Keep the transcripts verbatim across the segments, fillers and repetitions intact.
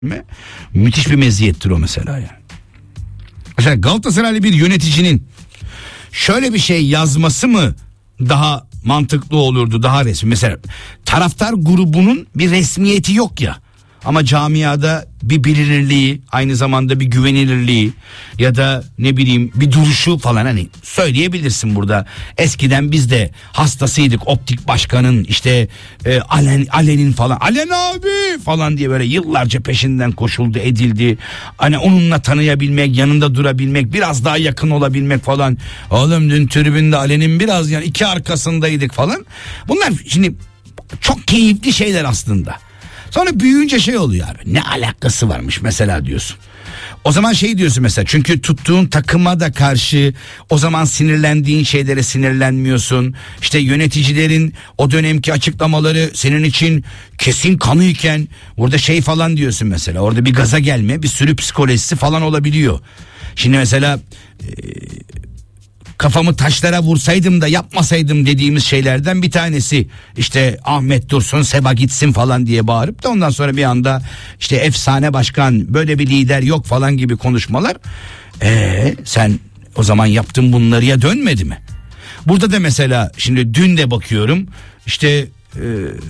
Müthiş bir meziyettir o mesela yani. Mesela Galatasaraylı bir yöneticinin şöyle bir şey yazması mı daha mantıklı olurdu, daha resmi? Mesela taraftar grubunun bir resmiyeti yok ya, ama camiada bir bilinirliği, aynı zamanda bir güvenilirliği ya da ne bileyim bir duruşu falan, hani söyleyebilirsin burada. Eskiden biz de hastasıydık Optik Başkan'ın, işte e, Alen Alen'in falan, Alen abi falan diye böyle yıllarca peşinden koşuldu edildi. Hani onunla tanıyabilmek, yanında durabilmek, biraz daha yakın olabilmek falan. Oğlum dün tribünde Alen'in biraz yani iki arkasındaydık falan. Bunlar şimdi çok keyifli şeyler aslında. Sonra büyüyünce şey oluyor abi, ne alakası varmış mesela diyorsun. O zaman şey diyorsun mesela, çünkü tuttuğun takıma da karşı o zaman sinirlendiğin şeylere sinirlenmiyorsun. İşte yöneticilerin o dönemki açıklamaları senin için kesin kanıyken burada şey falan diyorsun mesela. Orada bir gaza gelme, bir sürü psikolojisi falan olabiliyor. Şimdi mesela e, kafamı taşlara vursaydım da yapmasaydım dediğimiz şeylerden bir tanesi işte Ahmet Dursun, Seba gitsin falan diye bağırıp da ondan sonra bir anda işte efsane başkan, böyle bir lider yok falan gibi konuşmalar. Eee sen o zaman yaptın bunları, ya dönmedi mi? Burada da mesela şimdi dün de bakıyorum işte e,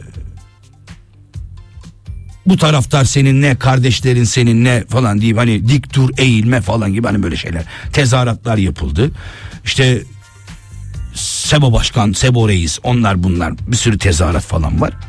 bu taraftar seninle, kardeşlerin seninle falan deyip hani dik dur, eğilme falan gibi hani böyle şeyler, tezahüratlar yapıldı. İşte Sebo Başkan, Sebo Reis, onlar bunlar, bir sürü tezahürat falan var.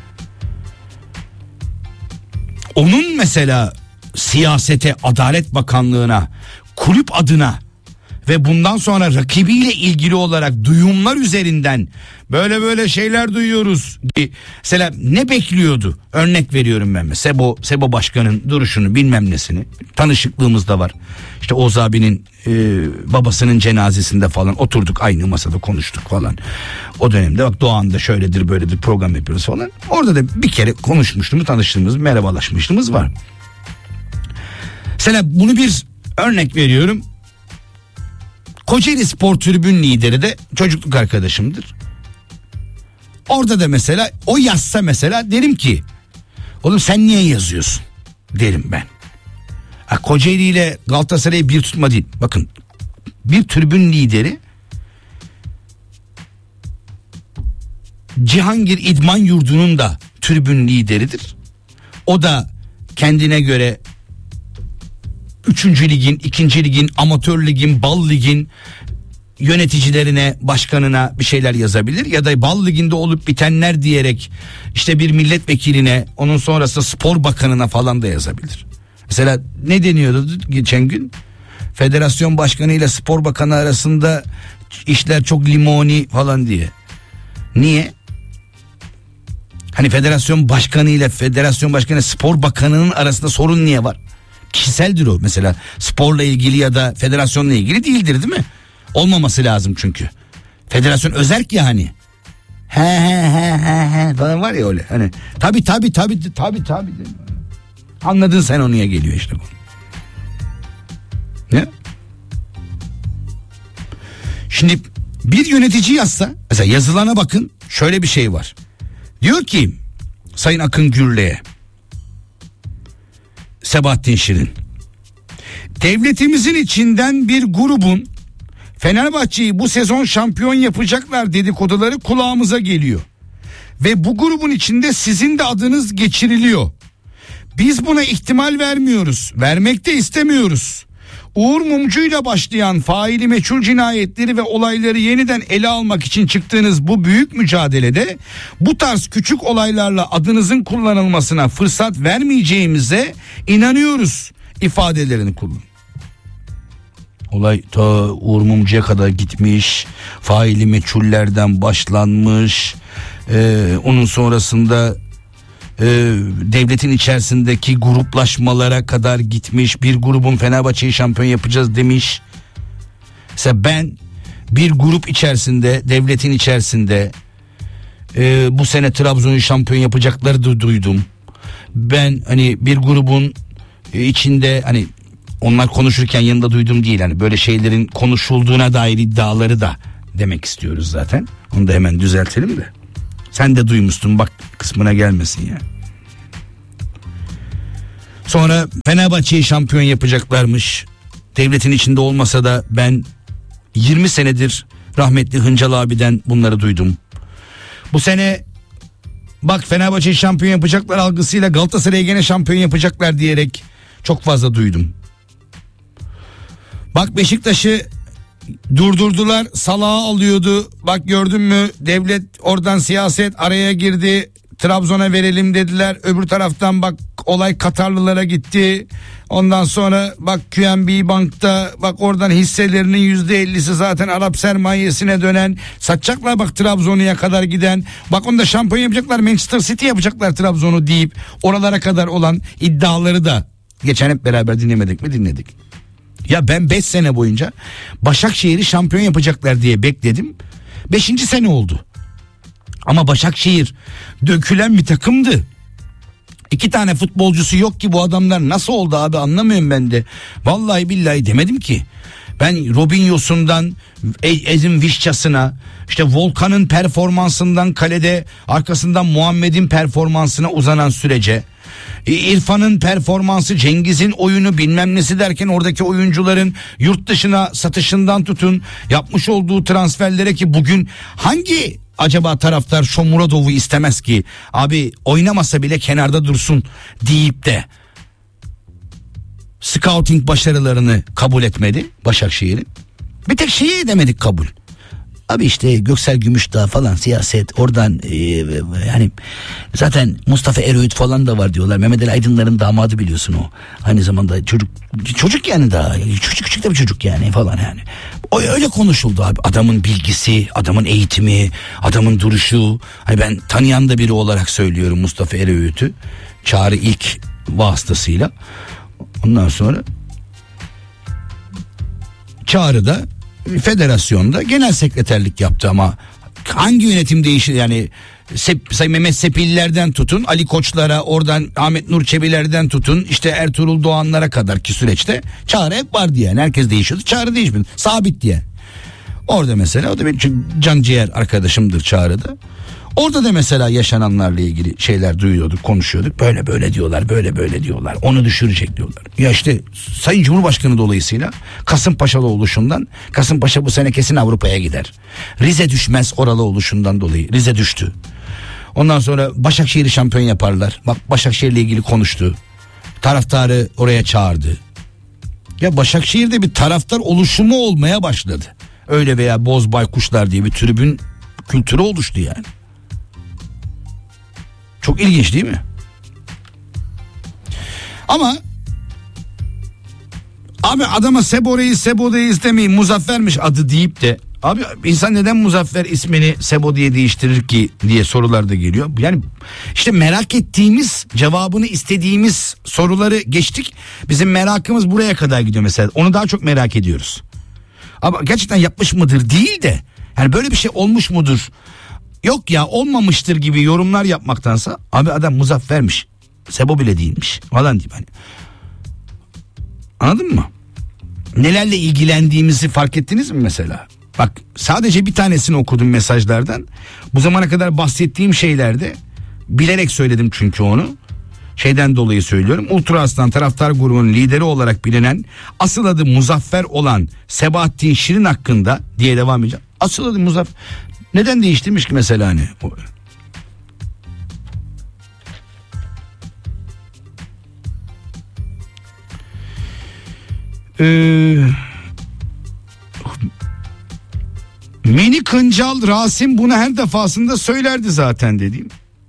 Onun mesela siyasete, Adalet Bakanlığı'na, kulüp adına ve bundan sonra rakibiyle ilgili olarak duyumlar üzerinden böyle böyle şeyler duyuyoruz. Mesela ne bekliyordu? Örnek veriyorum ben mesela. Sebo, Sebo Başkan'ın duruşunu, bilmem nesini. Tanışıklığımız da var. İşte Oğuz abinin e, babasının cenazesinde falan oturduk, aynı masada konuştuk falan. O dönemde bak Doğan'da şöyledir böyledir program yapıyoruz falan. Orada da bir kere konuşmuşluğumuz, tanıştığımız, merhabalaşmışlığımız var. Mesela bunu bir örnek veriyorum. Kocaeli Spor Tribün lideri de çocukluk arkadaşımdır. Orada da mesela o yazsa mesela derim ki oğlum sen niye yazıyorsun derim ben. Ha, Kocaeli ile Galatasaray'ı bir tutma değil. Bakın, bir tribün lideri Cihangir İdman Yurdu'nun da tribün lideridir. O da kendine göre Üçüncü ligin, ikinci ligin, amatör ligin, bal ligin yöneticilerine, başkanına bir şeyler yazabilir. Ya da bal liginde olup bitenler diyerek işte bir milletvekiline, onun sonrası spor bakanına falan da yazabilir. Mesela ne deniyordu geçen gün? Federasyon başkanı ile spor bakanı arasında işler çok limoni falan diye. Niye? Hani federasyon başkanı ile federasyon başkanı, spor bakanının arasında sorun niye var? Kişiseldir o mesela, sporla ilgili ya da federasyonla ilgili değildir, değil mi? Olmaması lazım çünkü. Federasyon özerk ya hani. He he he he he falan var ya öyle. Hani tabi tabi tabi tabi tabi. Anladın sen, o niye geliyor işte bu. Ne? Şimdi bir yönetici yazsa mesela, yazılana bakın, şöyle bir şey var. Diyor ki Sayın Akın Gürlek'e, Sebahattin Şirin, devletimizin içinden bir grubun Fenerbahçe'yi bu sezon şampiyon yapacaklar dedikoduları kulağımıza geliyor. Ve bu grubun içinde sizin de adınız geçiriliyor. Biz buna ihtimal vermiyoruz. Vermek de istemiyoruz. Uğur Mumcu'yla başlayan faili meçhul cinayetleri ve olayları yeniden ele almak için çıktığınız bu büyük mücadelede bu tarz küçük olaylarla adınızın kullanılmasına fırsat vermeyeceğimize inanıyoruz ifadelerini kullan. Olay ta Uğur Mumcu'ya kadar gitmiş, faili meçhullerden başlanmış, ee, onun sonrasında e, devletin içerisindeki gruplaşmalara kadar gitmiş, bir grubun Fenerbahçe'yi şampiyon yapacağız demiş. Mesela ben bir grup içerisinde, devletin içerisinde e, bu sene Trabzon'u şampiyon yapacakları da duydum. Ben hani bir grubun içinde, hani onlar konuşurken yanında duydum değil, hani böyle şeylerin konuşulduğuna dair iddiaları da demek istiyoruz zaten. Onu da hemen düzeltelim de. Sen de duymuştun bak, kısmına gelmesin ya. Sonra Fenerbahçe'yi şampiyon yapacaklarmış. Devletin içinde olmasa da ben yirmi senedir rahmetli Hıncal abiden bunları duydum. Bu sene bak Fenerbahçe'yi şampiyon yapacaklar algısıyla Galatasaray'ı gene şampiyon yapacaklar diyerek çok fazla duydum. Bak Beşiktaş'ı durdurdular, salağı alıyordu. Bak gördün mü, devlet oradan siyaset araya girdi. Trabzon'a verelim dediler. Öbür taraftan bak olay Katarlılara gitti. Ondan sonra bak Q N B Bank'ta bak oradan hisselerinin yüzde ellisi zaten Arap sermayesine dönen. Satacaklar bak Trabzon'a kadar giden. Bak onu da şampiyon yapacaklar, Manchester City yapacaklar Trabzon'u deyip oralara kadar olan iddiaları da geçen hep beraber dinlemedik mi? Dinledik. Ya ben beş sene boyunca Başakşehir'i şampiyon yapacaklar diye bekledim. beşinci sene oldu. Ama Başakşehir dökülen bir takımdı. İki tane futbolcusu yok ki bu adamlar nasıl oldu abi, anlamıyorum ben de. Vallahi billahi demedim ki. Ben Robinho'sundan Ezin Vişçasına, işte Volkan'ın performansından kalede, arkasından Muhammed'in performansına uzanan sürece, İrfan'ın performansı, Cengiz'in oyunu bilmem nesi derken oradaki oyuncuların yurt dışına satışından tutun yapmış olduğu transferlere ki bugün hangi acaba taraftar Shomurodov'u istemez ki abi, oynamasa bile kenarda dursun deyip de scouting başarılarını kabul etmedi Başakşehir'in. Bir tek şeyi edemedik kabul. Abi işte Göksel Gümüşdağ falan siyaset oradan e, yani zaten Mustafa Eroğlu falan da var diyorlar. Mehmet Ali Aydınlar'ın damadı biliyorsun o. Aynı zamanda çocuk çocuk yani daha küçük küçük de bir çocuk yani falan yani. O öyle konuşuldu abi. Adamın bilgisi, adamın eğitimi, adamın duruşu. Hani ben tanıyan da biri olarak söylüyorum Mustafa Eroğlu. Çağrı ilk vasıtasıyla. Ondan sonra Çağrı da federasyonda genel sekreterlik yaptı ama hangi yönetim değişti yani Sep, Mehmet Sepillerden tutun Ali Koçlara, oradan Ahmet Nur Çebilerden tutun işte Ertuğrul Doğanlara kadar ki süreçte Çağrı hep vardı yani, herkes değişiyordu, Çağrı değişmedi, sabit diye. Orada mesela o da benim can ciğer arkadaşımdır Çağrı'da. Orada da mesela yaşananlarla ilgili şeyler duyuyorduk, konuşuyorduk. Böyle böyle diyorlar, böyle böyle diyorlar. Onu düşürecek diyorlar. Ya işte Sayın Cumhurbaşkanı dolayısıyla Kasımpaşalı oluşundan, Kasımpaşa bu sene kesin Avrupa'ya gider. Rize düşmez oralı oluşundan dolayı. Rize düştü. Ondan sonra Başakşehir'i şampiyon yaparlar. Bak Başakşehir'le ilgili konuştu. Taraftarı oraya çağırdı. Ya Başakşehir'de bir taraftar oluşumu olmaya başladı. Öyle veya Boz Baykuşlar diye bir tribün kültürü oluştu yani. Çok ilginç değil mi? Ama abi adama Sebo Reis, Sebo Reis demeyin, Muzaffer'miş adı deyip de abi insan neden Muzaffer ismini Sebo diye değiştirir ki diye sorular da geliyor. Yani işte merak ettiğimiz, cevabını istediğimiz soruları geçtik. Bizim merakımız buraya kadar gidiyor mesela. Onu daha çok merak ediyoruz. Ama gerçekten yapmış mıdır değil de yani böyle bir şey olmuş mudur? Yok ya olmamıştır gibi yorumlar yapmaktansa abi adam Muzaffer'miş, Sebo bile değilmiş falan diyeyim hani. Anladın mı? Nelerle ilgilendiğimizi fark ettiniz mi mesela? Bak sadece bir tanesini okudum mesajlardan. Bu zamana kadar bahsettiğim şeylerde bilerek söyledim çünkü onu. Şeyden dolayı söylüyorum. Ultra Aslan taraftar grubunun lideri olarak bilinen, asıl adı Muzaffer olan Sebahattin Şirin hakkında diye devam edeceğim. Asıl adı Muzaffer. Neden değiştirmiş ki mesela hani? Ee, Mini Kıncal Rasim bunu her defasında söylerdi zaten dediğim.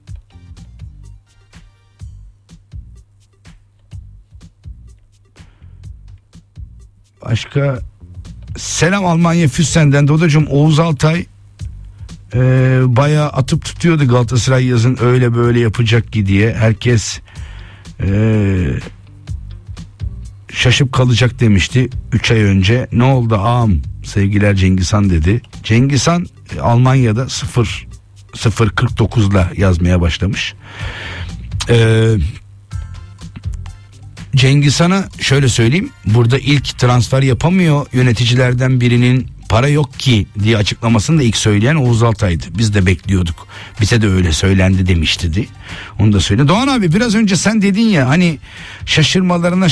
Başka selam Almanya Füssen'den Dodacığım, Oğuz Altay e, bayağı atıp tutuyordu Galatasaray yazın öyle böyle yapacak ki diye. Herkes e, şaşıp kalacak demişti üç ay önce. Ne oldu ağam, sevgiler Cengizhan dedi. Cengizhan e, Almanya'da sıfır sıfır kırk dokuzla yazmaya başlamış. Eee Cengizhan'a şöyle söyleyeyim, burada ilk transfer yapamıyor yöneticilerden birinin para yok ki diye açıklamasını da ilk söyleyen Oğuz Altay'dı. Biz de bekliyorduk. Bize de öyle söylendi demişti. Onu da söyle. Doğan abi biraz önce sen dedin ya hani şaşırmalarına